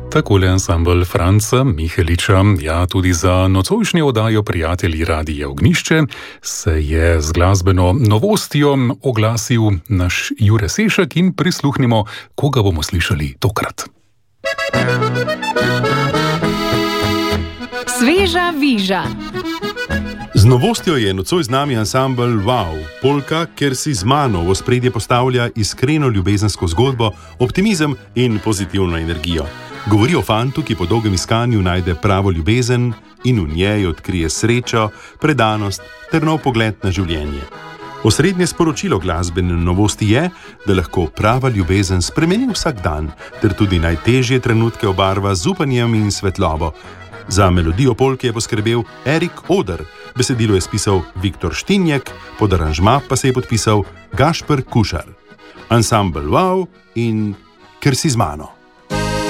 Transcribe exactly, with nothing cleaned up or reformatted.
Takole ansambl Franca Miheliča, ja, tudi za nocojšnjo oddajo Prijatelji Radia Ognjišče se je z glasbeno novostjo oglasil naš Jure Sešak in prisluhnimo, koga bomo slišali tokrat. Sveža viža. Z novostjo je nocoj z nami ansambl Wow, polka, ker si z mano v ospredje postavlja iskreno ljubezensko zgodbo, optimizem in pozitivno energijo. Govori o fantu, ki po dolgem iskanju najde pravo ljubezen in v njej odkrije srečo, predanost ter nov pogled na življenje. Osrednje sporočilo glasbene novosti je, da lahko prava ljubezen spremeni vsak dan ter tudi najtežje trenutke obarva z upanjem in svetlobo. Za melodijo polke je poskrbel Erik Oder, besedilo je spisal Viktor Štinjek, pod aranžma pa se je podpisal Gašper Kušar. Ansambl Wow in Ker si z mano.